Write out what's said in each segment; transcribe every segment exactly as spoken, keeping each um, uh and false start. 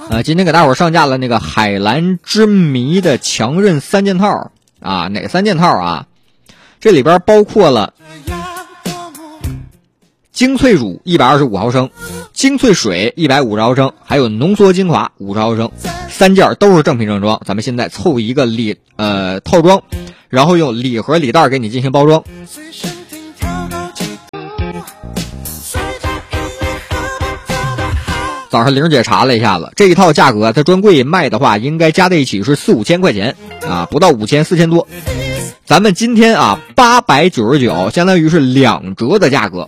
呃，今天给大伙儿上架了那个海蓝之谜的强韧三件套啊，哪三件套啊？这里边包括了精粹乳一百二十五毫升，精粹水一百五十毫升，还有浓缩精华五十毫升，三件都是正品正装。咱们现在凑一个礼呃套装，然后用礼盒礼袋给你进行包装。早上玲姐查了一下子，这一套价格在专柜卖的话，应该加在一起是四五千块钱啊，不到五千，四千多。咱们今天啊，八百九十九，相当于是两折的价格。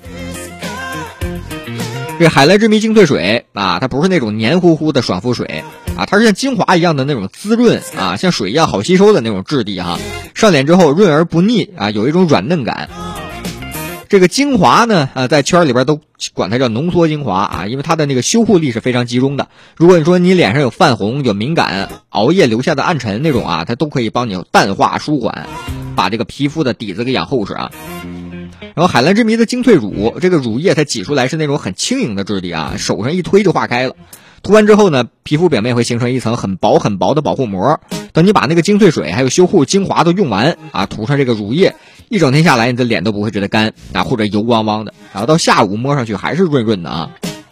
这海蓝之谜精粹水啊，它不是那种黏糊糊的爽肤水啊，它是像精华一样的那种滋润啊，像水一样好吸收的那种质地哈。上脸之后润而不腻啊，有一种软嫩感。这个精华呢，呃，在圈里边都管它叫浓缩精华啊，因为它的那个修护力是非常集中的。如果你说你脸上有泛红、有敏感、熬夜留下的暗沉那种啊，它都可以帮你淡化舒缓，把这个皮肤的底子给养厚实啊。然后海蓝之谜的精粹乳，这个乳液它挤出来是那种很轻盈的质地啊，手上一推就化开了。涂完之后呢，皮肤表面会形成一层很薄很薄的保护膜。等你把那个精粹水还有修护精华都用完啊，涂上这个乳液，一整天下来你的脸都不会觉得干啊，或者油汪汪的，然后到下午摸上去还是润润的啊。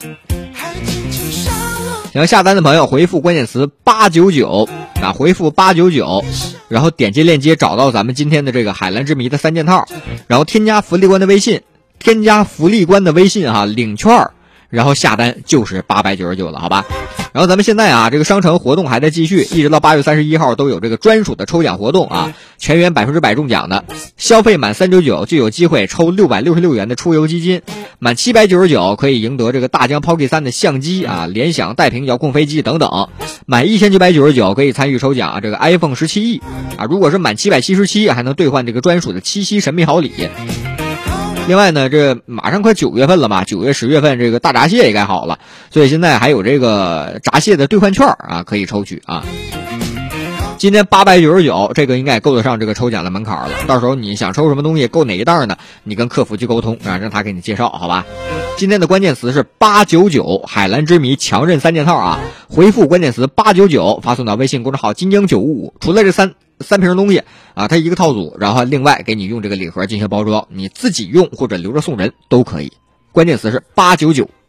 想要下单的朋友回复关键词八九九啊，回复八九九，然后点击链接找到咱们今天的这个海蓝之谜的三件套，然后添加福利官的微信，添加福利官的微信哈、啊，领券，然后下单就是八百九十九了，好吧？然后咱们现在啊，这个商城活动还在继续，一直到八月三十一号都有这个专属的抽奖活动啊，全员百分之百中奖的，消费满三九九就有机会抽六百六十六元的出游基金，满七百九十九可以赢得这个大疆 Pocket 三的相机啊，联想带屏遥控飞机等等，满一千九百九十九可以参与抽奖这个 iPhone 十七 E 啊，如果是满七百七十七还能兑换这个专属的七夕神秘好礼。另外呢，这马上快九月份了嘛，九月十月份这个大闸蟹也该好了，所以现在还有这个闸蟹的兑换券啊，可以抽取啊。今天八百九十九，这个应该够得上这个抽奖的门槛了。到时候你想抽什么东西，够哪一袋呢？你跟客服去沟通啊，让他给你介绍，好吧？今天的关键词是八九九海蓝之谜强韧三件套啊，回复关键词八九九发送到微信公众号金鹰九五五。除了这三三瓶东西啊，它一个套组，然后另外给你用这个礼盒进行包装，你自己用或者留着送人都可以。关键词是八九九。